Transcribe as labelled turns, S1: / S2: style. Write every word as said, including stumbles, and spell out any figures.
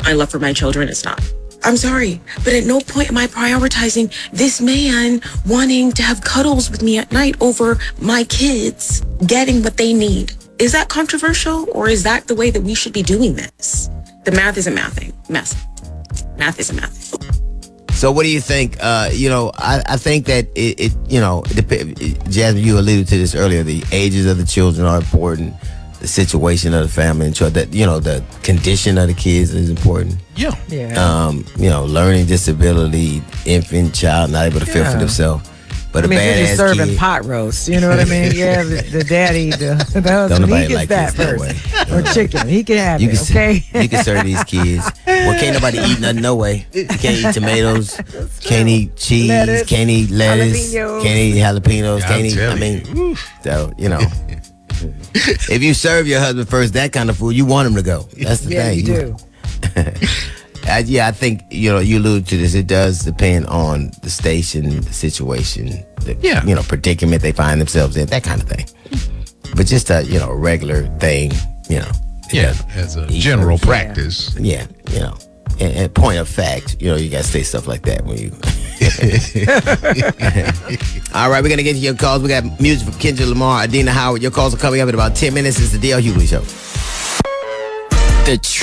S1: my love for my children is not. I'm sorry, but at no point am I prioritizing this man wanting to have cuddles with me at night over my kids getting what they need. Is that controversial, or is that the way that we should be doing this? The math isn't mathing. Math. Math isn't mathing.
S2: So what do you think? Uh, you know, I, I think that it, it you know, it dep- Jasmine, you alluded to this earlier. The ages of the children are important. The situation of the family, and that, you know, the condition of the kids is important.
S3: Yeah.
S4: Yeah.
S2: Um, you know, learning disability, infant, child, not able to feel
S4: Yeah.
S2: for themselves. But
S4: I mean,
S2: a
S4: they're just
S2: badass
S4: serving
S2: kid,
S4: pot roast. You know what I mean? Yeah, the, the daddy, the, the husband, he
S2: nobody
S4: gets
S2: like
S4: that
S2: this that
S4: first.
S2: way.
S4: Or chicken. He can have
S2: you
S4: it,
S2: can
S4: okay?
S2: ser- you can serve these kids. Well, can't nobody eat nothing, no way. You can't eat tomatoes, can't eat cheese,
S4: Lettuce,
S2: can't eat lettuce,
S4: jalapenos.
S2: can't eat jalapenos,
S3: Yeah,
S2: can't
S3: I'm
S2: eat. I
S3: telling
S2: mean, so you know, if you serve your husband first that kind of food, you want him to go. That's the
S4: Yeah,
S2: thing.
S4: you do.
S2: I, yeah, I think, you know, you alluded to this. It does depend on the station, the situation, the
S3: Yeah.
S2: you know, predicament they find themselves in, that kind of thing. But just a, you know, regular thing, you know. it
S3: Yeah,
S2: doesn't
S3: as a
S2: eat
S3: general
S2: first.
S3: practice.
S2: Yeah, you know. And, and point of fact, you know, you got to say stuff like that when you. All right, we're going to get to your calls. We got music from Kendrick Lamar, Adina Howard. Your calls are coming up in about ten minutes. It's the D L Hughley Show.
S5: The